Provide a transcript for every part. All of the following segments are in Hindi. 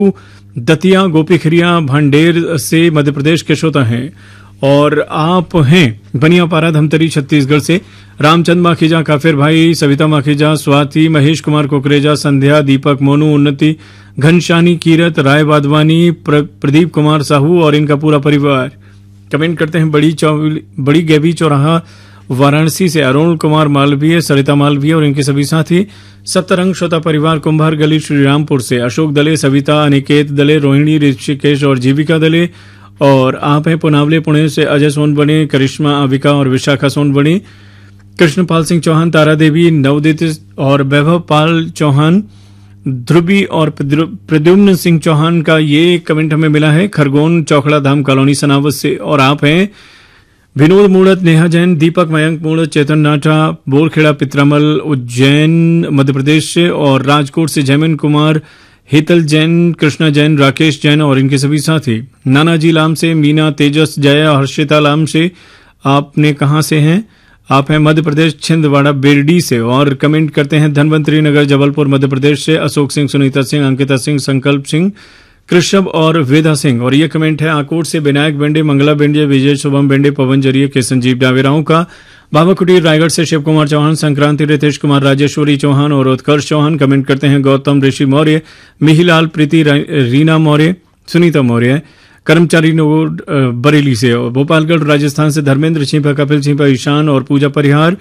दतिया गोपीखिरिया भांडेर से मध्य प्रदेश के श्रोता हैं और आप हैं बनियापारा धमतरी छत्तीसगढ़ से। रामचंद माखीजा, काफिर भाई, सविता माखीजा, स्वाति, महेश कुमार कोकरेजा, संध्या, दीपक, मोनू, उन्नति, घनश्यानी, कीरत, राय वाधवानी, प्रदीप कुमार साहू और इनका पूरा परिवार। कमेंट करते हैं बड़ी गैबी चौराहा वाराणसी से अरुण कुमार मालवीय, सरिता मालवीय और इनके सभी साथी। सप्तरंग श्रोता परिवार कुंभार गली श्रीरामपुर से अशोक दले, सविता, अनिकेत दले, रोहिणी, ऋषिकेश और जीविका दले। और आप हैं पुनावले पुणे से अजय सोनबने, करिश्मा, अविका और विशाखा सोनबने। कृष्णपाल सिंह चौहान, तारा देवी, नवदित और वैभव पाल चौहान, ध्रुवी और प्रद्युम्न सिंह चौहान का ये कमेंट हमें मिला है खरगोन चौखड़ा धाम कॉलोनी सनावत से। और आप हैं विनोद मूड़त, नेहा जैन, दीपक, मयंक मूड़त, चेतन नाटा, बोरखेड़ा पित्रामल, उज्जैन मध्य प्रदेश से। और राजकोट से जयमन कुमार, हेतल जैन, कृष्णा जैन, राकेश जैन और इनके सभी साथी। नानाजी लाम से मीना, तेजस, जया, हर्षिता लाम से। आपने कहां से हैं? आप हैं मध्य प्रदेश छिंदवाड़ा बेरडी से। और कमेंट करते हैं धनवंतरी नगर जबलपुर मध्य प्रदेश से अशोक सिंह, सुनीता सिंह, अंकिता सिंह, संकल्प सिंह, कृषभ और वेदा सिंह। और ये कमेंट है आकोट से विनायक बेंडे, मंगला बेंडे, विजय शुभम बेंडे, पवन जरिए के संजीव डावेराव का। बाबा कुटीर रायगढ़ से शिव कुमार चौहान, संक्रांति, रितेश कुमार, राजेश्वरी चौहान और उत्कर्ष चौहान। कमेंट करते हैं गौतम ऋषि मौर्य, मिहिलाल, प्रीति, रीना मौर्य, सुनीता मौर्य, कर्मचारी नोड बरेली से। भोपालगढ़ राजस्थान से धर्मेंद्र छिपा, कपिल छिपा, ईशान और पूजा परिहार।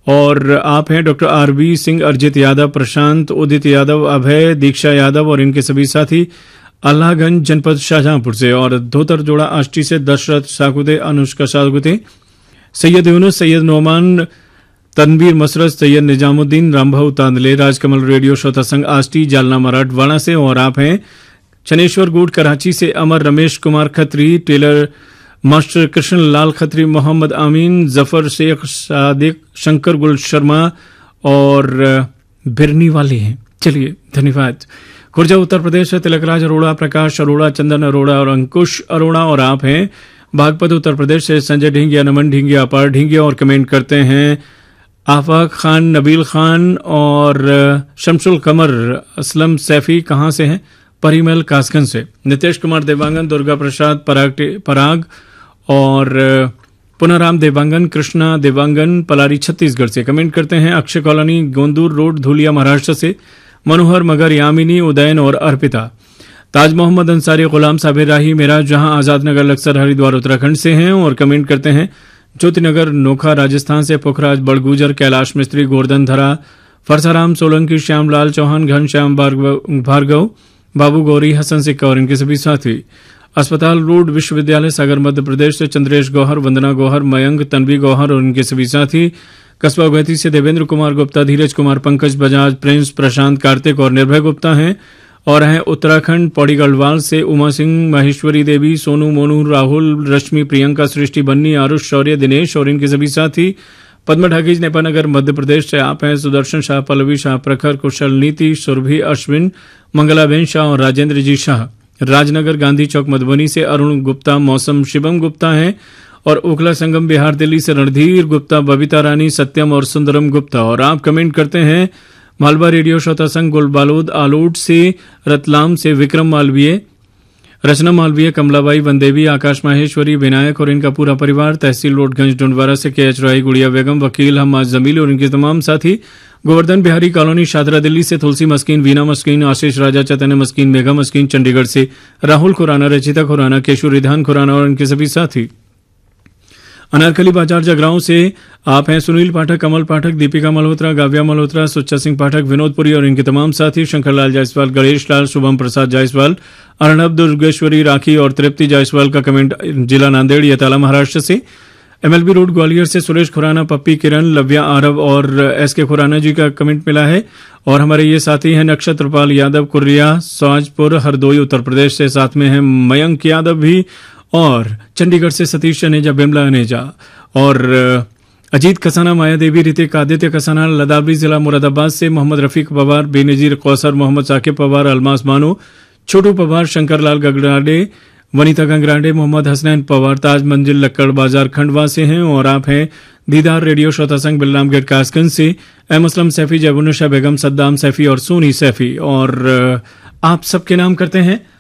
और आप हैं डॉक्टर आरबी सिंह, अर्जित यादव, प्रशांत, उदित यादव, अभय, दीक्षा यादव और इनके सभी साथी अल्लाहगंज जनपद शाहजहांपुर से। और धोतर जोड़ा आष्टी से दशरथ साकुते, अनुष्का साकुते, सैयद यूनुस, सैयद नोमान, तनवीर मसरत, सैयद निजामुद्दीन, रामभाऊ तांदले, राजकमल रेडियो श्रोता संघ आष्टी, जालना मराठवाड़ा से। और आप हैं चनेश्वर गुड कराची से अमर, रमेश कुमार खत्री, टेलर मास्टर कृष्ण लाल खत्री, मोहम्मद आमीन, जफर शेख, सादिक, शंकर गुल शर्मा और बिरनी वाले हैं। चलिए धन्यवाद। खुर्जा उत्तर प्रदेश से तिलकराज अरोड़ा, प्रकाश अरोड़ा, चंदन अरोड़ा और अंकुश अरोड़ा। और आप हैं बागपत उत्तर प्रदेश से संजय ढींगिया, नमन ढींगिया, अपार ढींगिया। और कमेंट करते हैं आफाक खान, नबील खान और शमसुल कमर, असलम सैफी कहां से हैं? परिमल कासगंज से। नितेश कुमार देवांगन, दुर्गा प्रसाद पराग और पुनाराम देवांगन, कृष्णा देवांगन, पलारी छत्तीसगढ़ से। कमेंट करते हैं अक्षय कॉलोनी, गोंदूर रोड, धुलिया महाराष्ट्र से मनोहर, मगर, यामिनी, उदयन और अर्पिता। ताज मोहम्मद अंसारी, गुलाम साबिर राही, मेरा जहां, आजाद नगर, लक्सर, हरिद्वार उत्तराखंड से हैं। और कमेंट करते हैं ज्योतिनगर नोखा राजस्थान से पुखराज बड़गुजर, कैलाश मिस्त्री, गोवर्धन धरा, फरसाराम सोलंकी, श्यामलाल चौहान, घनश्याम भार्गव, बाबू गौरी, हसन सिक्का और इनके सभी साथी। अस्पताल रोड विश्वविद्यालय सागर मध्य प्रदेश से चंद्रेश गौहर, वंदना गौहर, मयंक, तन्वी गौहर और इनके सभी साथी। कस्बा गैती से देवेंद्र कुमार गुप्ता, धीरज कुमार, पंकज बजाज, प्रिंस, प्रशांत, कार्तिक और निर्भय गुप्ता हैं। और हैं उत्तराखंड पौड़ी गढ़वाल से उमा सिंह, महेश्वरी देवी, सोनू, मोनू, राहुल, रश्मि, प्रियंका, सृष्टि, बन्नी, आरुष, शौर्य, दिनेश और इनके सभी साथी। पद्मा ढाकीज, नेपानगर मध्य प्रदेश से आप हैं सुदर्शन शाह, पल्लवी शाह, प्रखर, कुशल, नीति, सुरभि, अश्विन, मंगलाबेन शाह और राजेंद्र जी शाह। राजनगर गांधी चौक मधुबनी से अरुण गुप्ता, मौसम, शिवम गुप्ता हैं। और ओखला संगम बिहार दिल्ली से रणधीर गुप्ता, बबीता रानी, सत्यम और सुंदरम गुप्ता। और आप कमेंट करते हैं मालवा रेडियो श्रोता संघ गुलबालोद आलोट से, रतलाम से विक्रम मालवीय, रचना मालवीय, कमलाबाई, वनदेवी, आकाश माहेश्वरी, विनायक और इनका पूरा परिवार। तहसील रोडगंज डुंडवारा से के एच राय, गुड़िया बेगम, वकील हम्माद जमील और इनके तमाम साथी। गोवर्धन बिहारी कॉलोनी शादरा दिल्ली से तुलसी मस्कीन, वीना मस्कीन, आशीष राजा, चैतन्य मस्कीन, मेघा मस्कीन चंडीगढ़ से। राहुल खुराना, रचिता खुराना, केशु रिधान खुराना और इनके सभी साथी। अनारकली बाजार जगरांव से आप हैं सुनील पाठक, कमल पाठक, दीपिका मल्होत्रा, गाव्या मल्होत्रा, सुच्चा सिंह पाठक, विनोदपुरी और इनके तमाम साथी। शंकरलाल जायसवाल, गणेश लाल, शुभम प्रसाद जायसवाल, अर्णब, दुर्गेश्वरी, राखी और तृप्ति जायसवाल का कमेंट जिला नांदेड़, यताला महाराष्ट्र से। एमएलबी रोड ग्वालियर से सुरेश खुराना, पप्पी, किरण, लव्या, आरव और एसके खुराना जी का कमेंट मिला है। और हमारे ये साथी हैं नक्षत्रपाल यादव, कुर्रिया, साजपुर, हरदोई उत्तर प्रदेश से। साथ में हैं मयंक यादव भी और चंडीगढ़ से सतीश अनेजा, बिमला अनेजा और अजीत कसाना, माया देवी, ऋतिक, आदित्य कसाना, लदाबरी जिला मुरादाबाद से। मोहम्मद रफीक पवार, बेनजीर कौसर, मोहम्मद साकिब पवार, अलमास बानो, छोटू पवार, शंकरलाल गगड़ाडे, वनीता गंगराडे, मोहम्मद हसनैन पवार, ताज मंजिल लक्कड़ बाजार खंडवा से हैं। और आप हैं दीदार रेडियो श्रोता संघ बलरामगढ़ कासगंज से, एम असलम सैफी, जैबुन्निशा बेगम, सद्दाम सैफी और सोनी सैफी। और आप सबके नाम करते हैं